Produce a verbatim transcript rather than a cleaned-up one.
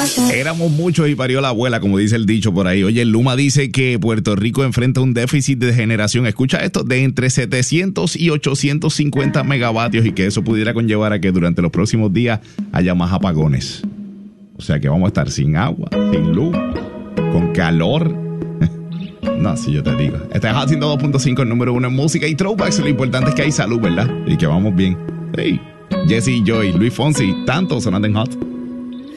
Éramos muchos y parió la abuela, como dice el dicho por ahí. Oye, Luma dice que Puerto Rico enfrenta un déficit de generación, escucha esto, de entre setecientos y ochocientos cincuenta megavatios y que eso pudiera conllevar a que durante los próximos días haya más apagones. O sea que vamos a estar sin agua, sin luz, con calor. No, si yo te digo. Estás haciendo dos punto cinco, el número uno en música y throwbacks. Lo importante es que hay salud, ¿verdad? Y que vamos bien. Hey, Jesse y Joy, Luis Fonsi, tanto sonando en Hot.